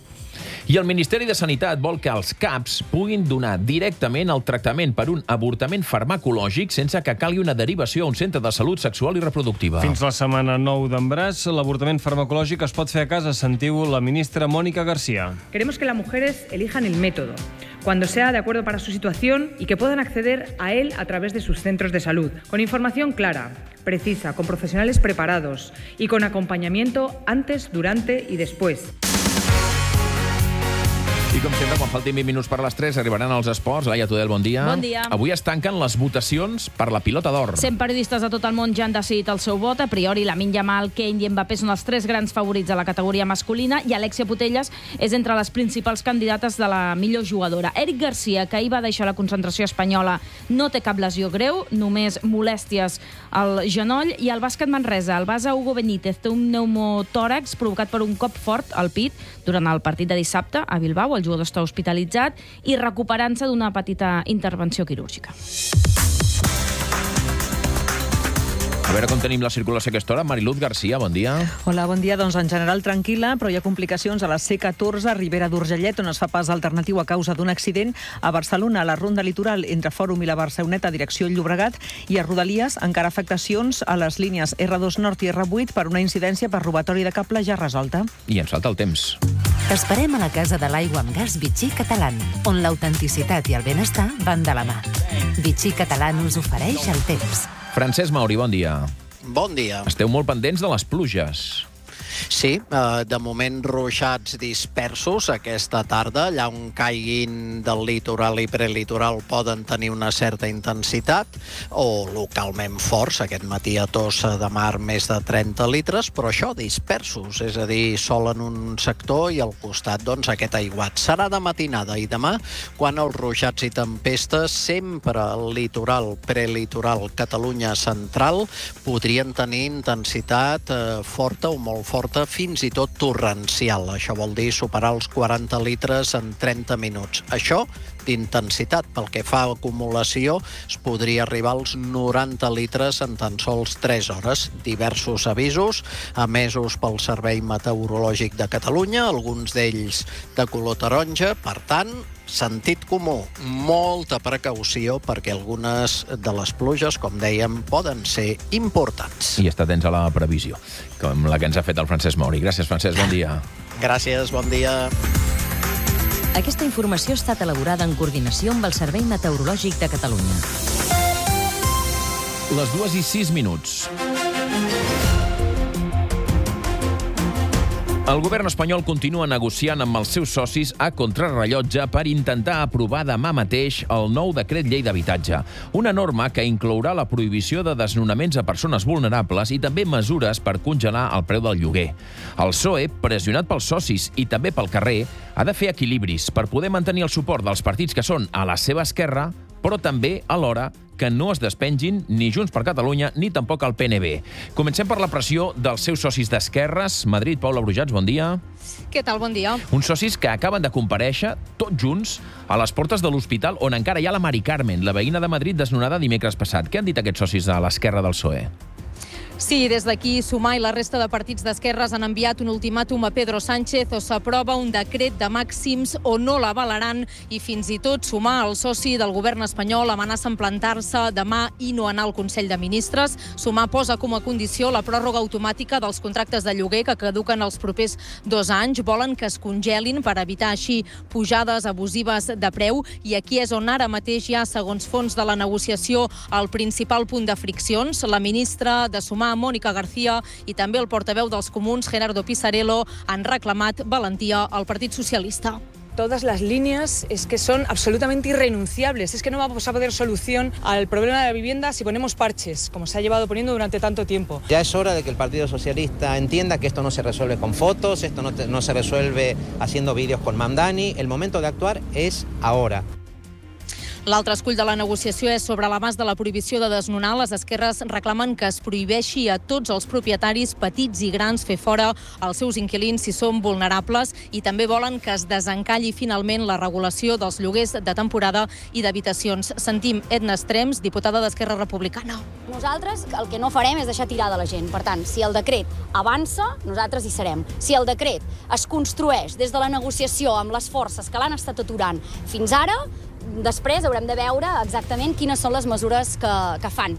I el Ministeri de Sanitat vol que els CAPs puguin donar directament el tractament per un avortament farmacològic sense que calgui una derivació a un centre de salut sexual i reproductiva. Fins la setmana nou d'embaràs, l'avortament farmacològic es pot fer a casa, sentiu la ministra Mónica García. Queremos que las mujeres elijan el método, cuando sea de acuerdo para su situación y que puedan acceder a él a través de sus centros de salud, con información clara, precisa, con profesionales preparados y con acompañamiento antes, durante y después. I com sempre, quan faltin vint minuts per les tres, arribaran als esports. Laia Tudel, bon dia. Bon dia. Avui es tanquen les votacions per la pilota d'or. cent periodistes de tot el món ja han decidit el seu vot. A priori, Lamine Yamal, Kane i Mbappé són els tres grans favorits a la categoria masculina i Alexia Putellas és entre les principals candidates de la millor jugadora. Eric Garcia, que ahir va deixar la concentració espanyola, no té cap lesió greu, només molèsties al genoll. I el bàsquet Manresa, el base Hugo Benítez, té un pneumotòrax provocat per un cop fort al pit durant el partit de dissabte a Bilbao. El jugador està hospitalitzat i recuperant-se d'una petita intervenció quirúrgica. A veure com tenim la circulació a aquesta hora. Mariluz Garcia, bon dia. Hola, bon dia. Doncs en general tranquil·la, però hi ha complicacions a la C catorze, a Ribera d'Urgellet, on es fa pas alternatiu a causa d'un accident. A Barcelona, a la ronda litoral entre Fòrum i la Barceloneta, direcció Llobregat, i a Rodalies encara afectacions a les línies erre dos Nord i erre vuit per una incidència per robatori de cable ja resolta. I ens falta el temps. T'esperem a la Casa de l'Aigua amb Gas Vichy Catalán, on l'autenticitat i el benestar van de la mà. Vichy Catalán us ofereix el temps. Francesc Mauri, bon dia. Bon dia. Esteu molt pendents de les pluges. Sí, de moment ruixats dispersos aquesta tarda. Allà on caiguin del litoral i prelitoral poden tenir una certa intensitat o localment forts. Aquest matí a Tossa de Mar més de trenta litres, però això dispersos, és a dir, sol en un sector i al costat doncs, aquest aiguat. Serà de matinada i demà quan els ruixats i tempestes sempre al litoral, prelitoral, Catalunya central podrien tenir intensitat eh, forta o molt forta forta, fins i tot torrencial. Això vol dir superar els quaranta litres en trenta minuts. Això d'intensitat. Pel que fa a acumulació, es podria arribar als noranta litres en tan sols tres hores. Diversos avisos emesos pel Servei Meteorològic de Catalunya, alguns d'ells de color taronja. Per tant, sentit comú, molta precaució, perquè algunes de les pluges, com dèiem, poden ser importants. I està atents a la previsió, com la que ens ha fet el Francesc Mauri. Gràcies, Francesc, bon dia. Gràcies, bon dia. Aquesta informació ha estat elaborada en coordinació amb el Servei Meteorològic de Catalunya. Les dues i sis minuts. El govern espanyol continua negociant amb els seus socis a contrarrellotge per intentar aprovar demà mateix el nou decret llei d'habitatge. Una norma que inclourà la prohibició de desnonaments a persones vulnerables i també mesures per congelar el preu del lloguer. El P S O E, pressionat pels socis i també pel carrer, ha de fer equilibris per poder mantenir el suport dels partits que són a la seva esquerra, però també, alhora, que no es despengin ni Junts per Catalunya ni tampoc el P N B. Comencem per la pressió dels seus socis d'esquerres. Madrid, Paula Brujats, bon dia. Què tal, bon dia. Uns socis que acaben de comparèixer, tots junts, a les portes de l'hospital on encara hi ha la Mari Carmen, la veïna de Madrid desnonada dimecres passat. Què han dit aquests socis a l'esquerra del P S O E? Sí, des d'aquí Sumar i la resta de partits d'esquerres han enviat un ultimàtum a Pedro Sánchez o s'aprova un decret de màxims o no l'avalaran, i fins i tot Sumar, el soci del govern espanyol, amenaça en plantar-se demà i no anar al Consell de Ministres. Sumar posa com a condició la pròrroga automàtica dels contractes de lloguer que caduquen els propers dos anys. Volen que es congelin per evitar així pujades abusives de preu, i aquí és on ara mateix hi ha, segons fons de la negociació, el principal punt de friccions. La ministra de Sumar, Mónica García, i també el portaveu dels comuns, Gerardo Pisarello, han reclamat valentia al Partit Socialista. Todas las líneas es que son absolutamente irrenunciables. Es que no vamos a poder solución al problema de la vivienda si ponemos parches, como se ha llevado poniendo durante tanto tiempo. Ya es hora de que el Partido Socialista entienda que esto no se resuelve con fotos, esto no, te, no se resuelve haciendo vídeos con Mamdani. El momento de actuar es ahora. L'altre escull de la negociació és sobre l'abast de la prohibició de desnonar. Les esquerres reclamen que es prohibeixi a tots els propietaris, petits i grans, fer fora els seus inquilins si són vulnerables, i també volen que es desencalli finalment la regulació dels lloguers de temporada i d'habitacions. Sentim Edna Estrems, diputada d'Esquerra Republicana. Nosaltres el que no farem és deixar tirada la gent. Per tant, si el decret avança, nosaltres hi serem. Si el decret es construeix des de la negociació amb les forces que l'han estat aturant fins ara, després haurem de veure exactament quines són les mesures que, que fan.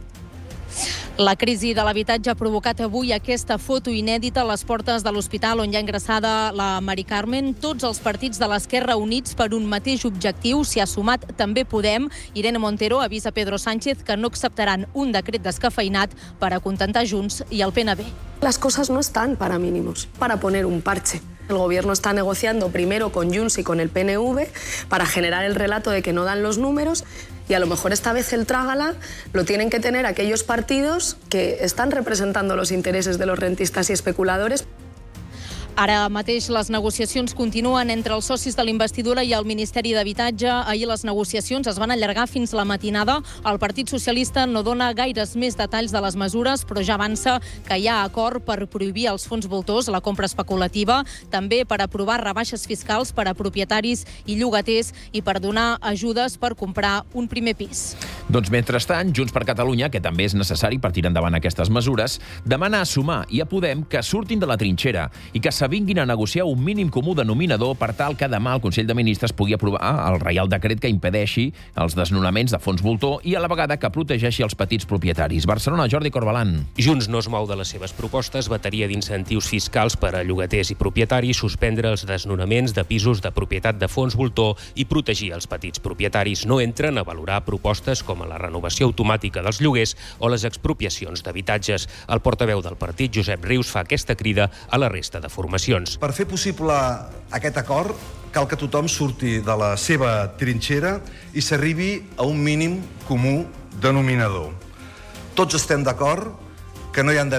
La crisi de l'habitatge ha provocat avui aquesta foto inèdita a les portes de l'hospital on hi ha ingressada la Mari Carmen. Tots els partits de l'esquerra units per un mateix objectiu. S'hi ha sumat també Podem. Irene Montero avisa Pedro Sánchez que no acceptaran un decret descafeinat per acontentar Junts i el P N B. Las cosas no están para mínimos, para poner un parche. El gobierno está negociando primero con Junts y con el P N V para generar el relato de que no dan los números, y a lo mejor esta vez el trágala lo tienen que tener aquellos partidos que están representando los intereses de los rentistas y especuladores. Ara mateix les negociacions continuen entre els socis de l'investidura i el Ministeri d'Habitatge. Ahir les negociacions es van allargar fins la matinada. El Partit Socialista no dona gaires més detalls de les mesures, però ja avança que hi ha acord per prohibir els fons voltors, la compra especulativa, també per aprovar rebaixes fiscals per a propietaris i llogaters i per donar ajudes per comprar un primer pis. Doncs mentrestant, Junts per Catalunya, que també és necessari per tirar endavant aquestes mesures, demana a Sumar i a Podem que surtin de la trinxera i que s'avinguin a negociar un mínim comú denominador per tal que demà el Consell de Ministres pugui aprovar el Reial Decret que impedeixi els desnonaments de fons voltor i a la vegada que protegeixi els petits propietaris. Barcelona, Jordi Corbalan. Junts no es mou de les seves propostes, bateria d'incentius fiscals per a llogaters i propietaris, suspendre els desnonaments de pisos de propietat de fons voltor i protegir els petits propietaris. No entren a valorar propostes com a la renovació automàtica dels lloguers o les expropiacions d'habitatges. El portaveu del partit, Josep Rius, fa aquesta crida a la resta de formacions. Per fer possible aquest acord, cal que tothom surti de la seva trinxera i s'arribi a un mínim comú denominador. Tots estem d'acord que no hi han d'haver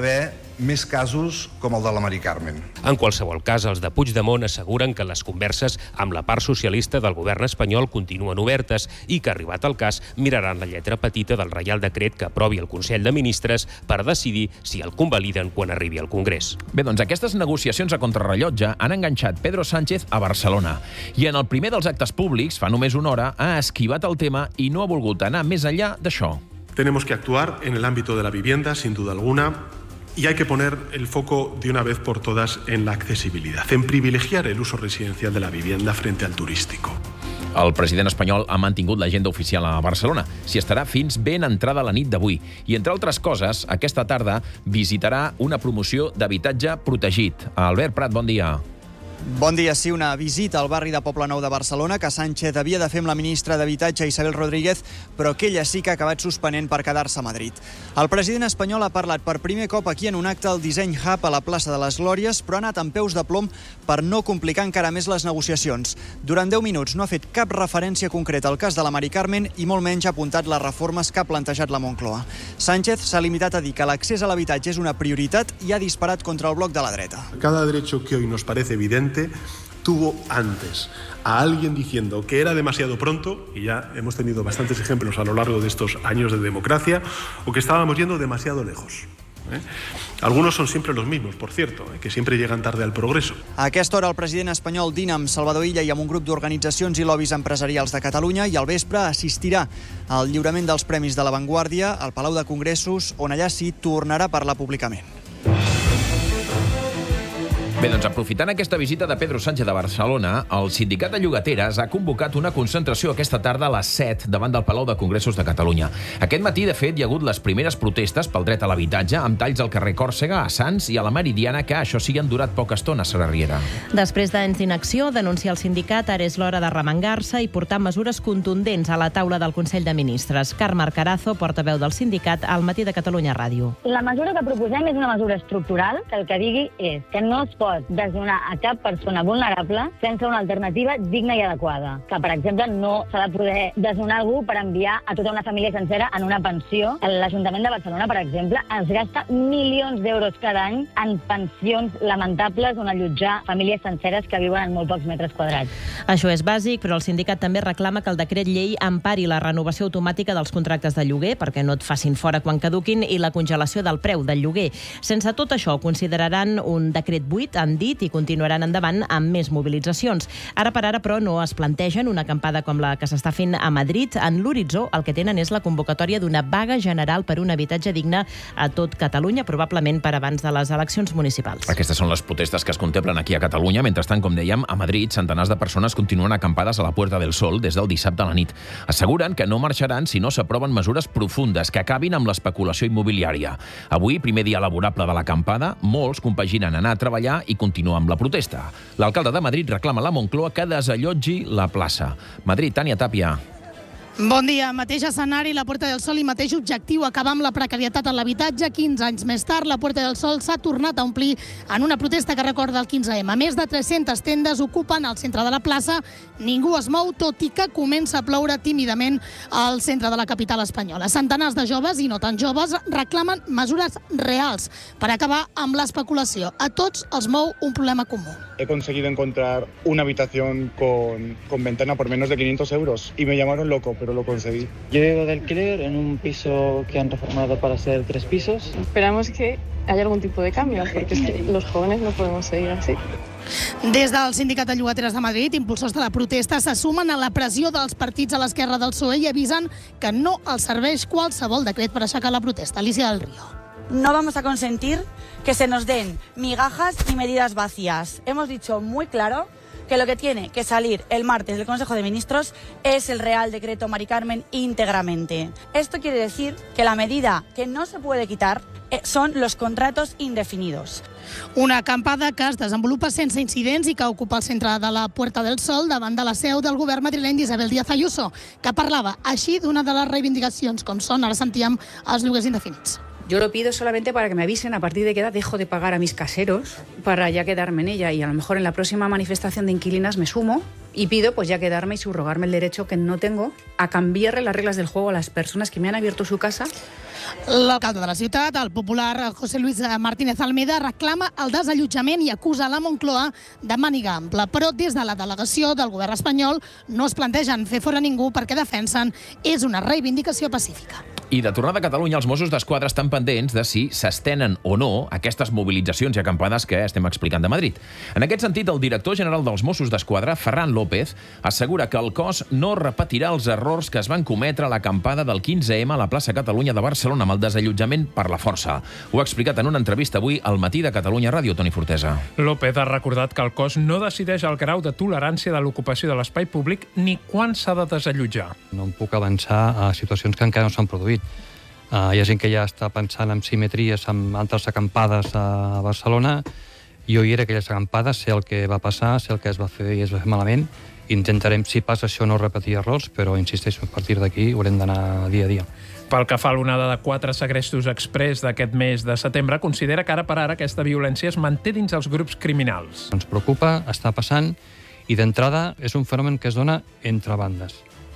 més casos com el de la Mari Carmen. En qualsevol cas, els de Puigdemont asseguren que les converses amb la part socialista del govern espanyol continuen obertes i que, arribat el cas, miraran la lletra petita del Reial Decret que aprovi el Consell de Ministres per decidir si el convaliden quan arribi al Congrés. Bé, doncs aquestes negociacions a contrarrellotge han enganxat Pedro Sánchez a Barcelona. I en el primer dels actes públics, fa només una hora, ha esquivat el tema i no ha volgut anar més enllà d'això. Tenemos que actuar en el ámbito de la vivienda, sin duda alguna, y hay que poner el foco de una vez por todas en la accesibilidad, en privilegiar el uso residencial de la vivienda frente al turístico. El president espanyol ha mantingut l'agenda oficial a Barcelona. S'hi estarà fins ben entrada la nit d'avui. I, entre altres coses, aquesta tarda visitarà una promoció d'habitatge protegit. Albert Prat, bon dia. Bon dia. Sí, una visita al barri de Poblenou de Barcelona que Sánchez havia de fer amb la ministra d'Habitatge, Isabel Rodríguez, però que ella sí que ha acabat suspenent per quedar-se a Madrid. El president espanyol ha parlat per primer cop aquí en un acte al Design Hub a la plaça de les Glòries, però ha anat amb peus de plom per no complicar encara més les negociacions. Durant deu minuts no ha fet cap referència concreta al cas de la Mari Carmen i molt menys ha apuntat les reformes que ha plantejat la Moncloa. Sánchez s'ha limitat a dir que l'accés a l'habitatge és una prioritat i ha disparat contra el bloc de la dreta. Cada derecho que hoy nos parece evidente tuvo antes a alguien diciendo que era demasiado pronto, y ya hemos tenido bastantes ejemplos a lo largo de estos años de democracia, o que estábamos yendo demasiado lejos. ¿Eh? Algunos son siempre los mismos, por cierto, ¿eh? que siempre llegan tarde al progreso. A aquesta hora el president espanyol dina amb Salvador Illa i amb un grup d'organitzacions i lobbies empresarials de Catalunya i al vespre assistirà al lliurament dels Premis de la Vanguardia al Palau de Congressos, on allà sí tornarà a parlar públicament. Bé, doncs aprofitant aquesta visita de Pedro Sánchez a Barcelona, el sindicat de llogateres ha convocat una concentració aquesta tarda a les set davant del Palau de Congressos de Catalunya. Aquest matí, de fet, hi ha hagut les primeres protestes pel dret a l'habitatge amb talls al carrer Còrsega, a Sants i a la Meridiana, que això sí han durat poca estona, Sara Riera. Després d'anys d'inacció, denuncia el sindicat, ara és l'hora de remengar-se i portar mesures contundents a la taula del Consell de Ministres. Carme Carazo, portaveu del sindicat, al Matí de Catalunya Ràdio. La mesura que proposem és una mesura estructural que el que digui és que no es pot desnonar a cap persona vulnerable sense una alternativa digna i adequada. Que, per exemple, no s'ha de poder desnonar algú per enviar a tota una família sencera en una pensió. L'Ajuntament de Barcelona, per exemple, es gasta milions d'euros cada any en pensions lamentables on allotjar famílies senceres que viuen en molt pocs metres quadrats. Això és bàsic, però el sindicat també reclama que el decret llei empari la renovació automàtica dels contractes de lloguer perquè no et facin fora quan caduquin i la congelació del preu del lloguer. Sense tot això, consideraran un decret buit, han dit, i continuaran endavant amb més mobilitzacions. Ara per ara, però, no es plantegen una acampada com la que s'està fent a Madrid. En l'horitzó, el que tenen és la convocatòria d'una vaga general per un habitatge digne a tot Catalunya, probablement per abans de les eleccions municipals. Aquestes són les protestes que es contemplen aquí a Catalunya. Mentrestant, com dèiem, a Madrid, centenars de persones continuen acampades a la Puerta del Sol des del dissabte a la nit. Asseguren que no marxaran si no s'aproven mesures profundes que acabin amb l'especulació immobiliària. Avui, primer dia laborable de l'acampada, molts compaginen anar a treballar i continuar amb la protesta. L'alcalde de Madrid reclama a la Moncloa que desallotgi la plaça. Madrid, Tània Tàpia. Bon dia. Mateix escenari, la Puerta del Sol i mateix objectiu, acabar amb la precarietat en l'habitatge. quinze anys més tard, la Puerta del Sol s'ha tornat a omplir en una protesta que recorda el quinze ema. Més de tres-centes tendes ocupen el centre de la plaça. Ningú es mou, tot i que comença a ploure tímidament al centre de la capital espanyola. Centenars de joves, i no tan joves, reclamen mesures reals per acabar amb l'especulació. A tots els mou un problema comú. He conseguido encontrar una habitación con, con ventana por menos de quinientos euros y me llamaron loco, pero lo conseguí. Yo vivo de alquiler en un piso que han reformado para hacer tres pisos. Esperamos que haya algún tipo de cambio, porque es que los jóvenes no podemos seguir así. Des del Sindicat de Llogateres de Madrid, impulsors de la protesta se sumen a la pressió dels partits a l'esquerra del P S O E i avisen que no els serveix qualsevol decret per aixecar la protesta. Alicia del Río. No vamos a consentir que se nos den migajas y medidas vacías. Hemos dicho muy claro que lo que tiene que salir el martes del Consejo de Ministros es el Real Decreto Mari Carmen íntegramente. Esto quiere decir que la medida que no se puede quitar son los contratos indefinidos. Una acampada que es desenvolupa sense incidents i que ocupa el centre de la Puerta del Sol davant de la seu del govern madrileny d'Isabel Díaz Ayuso, que parlava així d'una de les reivindicacions, com són, ara sentíem, els lloguers indefinits. Yo lo pido solamente para que me avisen a partir de qué edad dejo de pagar a mis caseros para ya quedarme en ella, y a lo mejor en la próxima manifestación de inquilinas me sumo y pido pues ya quedarme y subrogarme el derecho que no tengo a cambiarle las reglas del juego a las personas que me han abierto su casa. L'alcalde de la ciutat, el popular José Luis Martínez Almeida, reclama el desallotjament i acusa la Moncloa de màniga ampla. Però des de la delegació del govern espanyol no es plantegen fer fora ningú perquè defensen és una reivindicació pacífica. I de tornada a Catalunya, els Mossos d'Esquadra estan pendents de si s'estenen o no aquestes mobilitzacions i acampades que estem explicant de Madrid. En aquest sentit, el director general dels Mossos d'Esquadra, Ferran López, assegura que el cos no repetirà els errors que es van cometre a l'acampada del quinze ema a la plaça Catalunya de Barcelona amb el desallotjament per la força. Ho ha explicat en una entrevista avui al Matí de Catalunya Ràdio, Toni Fortesa. López ha recordat que el cos no decideix el grau de tolerància de l'ocupació de l'espai públic ni quan s'ha de desallotjar. No em puc avançar a situacions que encara no s'han produït. Uh, hi ha gent que ja està pensant en simetries amb altres acampades a Barcelona. Jo hi era aquelles acampades, sé el que va passar, sé el que es va fer i es va fer malament. Intentarem, si passa això, no repetir errors, però insisteixo, a partir d'aquí haurem d'anar dia a dia. Pel que fa a l'onada de quatre segrestos exprés d'aquest mes de setembre, considera que ara per ara aquesta violència es manté dins els grups criminals. Ens preocupa, està passant, i d'entrada és un fenomen que es dona entre bandes.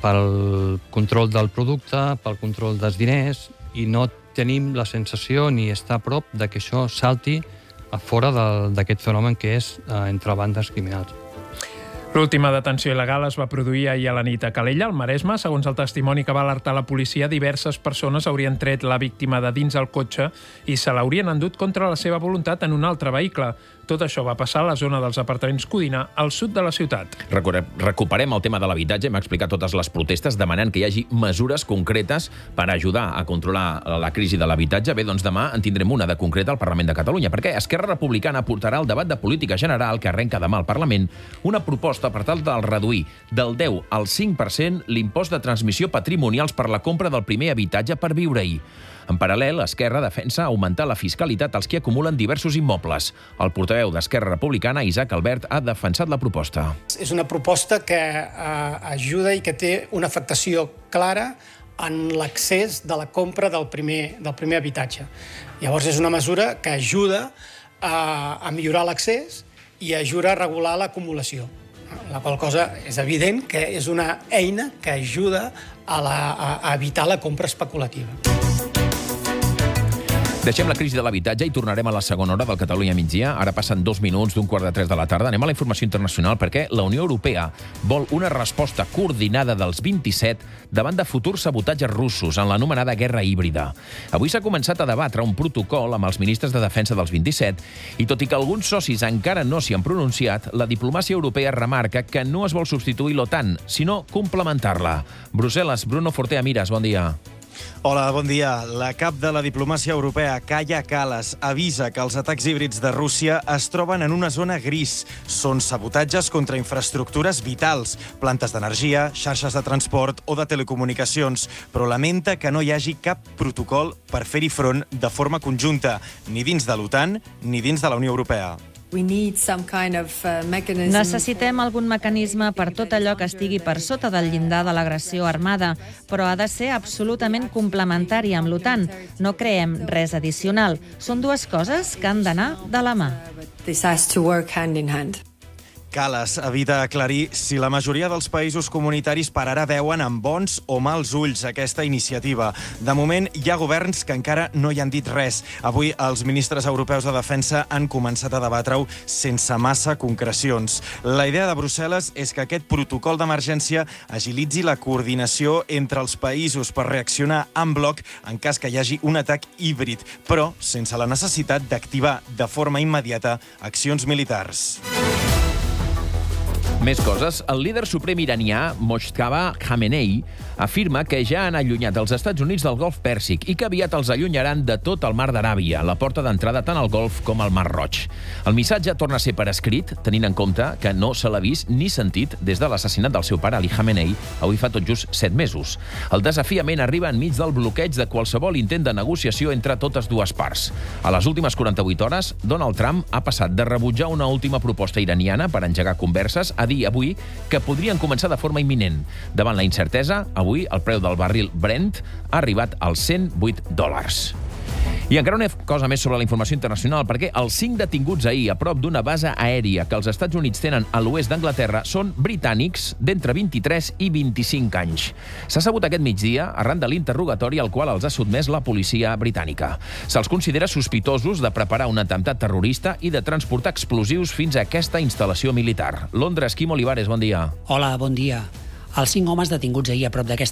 Pel control del producte, pel control dels diners, i no tenim la sensació ni estar a prop de que això salti a fora d'aquest fenomen que és eh, entre bandes criminals. L'última detenció il·legal es va produir ahir a la nit a Calella, al Maresme. Segons el testimoni que va alertar la policia, diverses persones haurien tret la víctima de dins el cotxe i se l'haurien endut contra la seva voluntat en un altre vehicle. Tot això va passar a la zona dels apartaments Codina, al sud de la ciutat. Recuperem el tema de l'habitatge. Hem explicat totes les protestes demanant que hi hagi mesures concretes per ajudar a controlar la crisi de l'habitatge. Bé, doncs demà en tindrem una de concreta al Parlament de Catalunya, perquè Esquerra Republicana portarà al debat de política general que arrenca demà al Parlament una proposta per tal de reduir del deu al cinc per cent l'impost de transmissió patrimonials per la compra del primer habitatge per viure-hi. En paral·lel, Esquerra defensa augmentar la fiscalitat als qui acumulen diversos immobles. El portaveu d'Esquerra Republicana, Isaac Albert, ha defensat la proposta. És una proposta que eh, ajuda i que té una afectació clara en l'accés de la compra del primer, del primer habitatge. Llavors és una mesura que ajuda a, a millorar l'accés i ajuda a regular l'acumulació. La qual cosa és evident que és una eina que ajuda a, la, a evitar la compra especulativa. Deixem la crisi de l'habitatge i tornarem a la segona hora del Catalunya migdia. Ara passen dos minuts d'un quart de tres de la tarda. Anem a la informació internacional perquè la Unió Europea vol una resposta coordinada dels vint-i-set davant de futurs sabotatges russos en l'anomenada guerra híbrida. Avui s'ha començat a debatre un protocol amb els ministres de defensa dels vint-i-set i tot i que alguns socis encara no s'hi han pronunciat, la diplomàcia europea remarca que no es vol substituir l'OTAN, sinó complementar-la. Brussel·les, Bruno Fortea Miras, bon dia. Hola, bon dia. La cap de la diplomàcia europea, Kaja Kallas, avisa que els atacs híbrids de Rússia es troben en una zona gris. Són sabotatges contra infraestructures vitals, plantes d'energia, xarxes de transport o de telecomunicacions, però lamenta que no hi hagi cap protocol per fer-hi front de forma conjunta, ni dins de l'OTAN ni dins de la Unió Europea. Necessitem algun mecanisme per tot allò que estigui per sota del llindar de l'agressió armada, però ha de ser absolutament complementari amb l'OTAN. No creem res addicional. Són dues coses que han d'anar de la mà. Kallas evita aclarir si la majoria dels països comunitaris per ara veuen amb bons o mals ulls aquesta iniciativa. De moment, hi ha governs que encara no hi han dit res. Avui, els ministres europeus de defensa han començat a debatre-ho sense massa concrecions. La idea de Brussel·les és que aquest protocol d'emergència agilitzi la coordinació entre els països per reaccionar en bloc en cas que hi hagi un atac híbrid, però sense la necessitat d'activar de forma immediata accions militars. Més coses. El líder suprem iranià, Mojtaba Khamenei, afirma que ja han allunyat els Estats Units del Golf Pèrsic i que aviat els allunyaran de tot el mar d'Aràbia, la porta d'entrada tant al Golf com al Mar Roig. El missatge torna a ser per escrit, tenint en compte que no se l'ha vist ni sentit des de l'assassinat del seu pare, Ali Khamenei, avui fa tot just set mesos. El desafiament arriba enmig del bloqueig de qualsevol intent de negociació entre totes dues parts. A les últimes quaranta-vuit hores, Donald Trump ha passat de rebutjar una última proposta iraniana per engegar converses a dir avui que podrien començar de forma imminent. Davant la incertesa, avui el preu del barril Brent ha arribat als cent vuit dòlars. I encara una cosa més sobre la informació internacional, perquè els cinc detinguts ahir a prop d'una base aèria que els Estats Units tenen a l'oest d'Anglaterra són britànics d'entre vint-i-tres i vint-i-cinc anys. S'ha sabut aquest migdia arran de l'interrogatori al qual els ha sotmès la policia britànica. Se'ls considera sospitosos de preparar un atemptat terrorista i de transportar explosius fins a aquesta instal·lació militar. Londres, Quim Olivares, bon dia. Hola, bon dia. Els cinc homes detinguts ahir a prop d'aquesta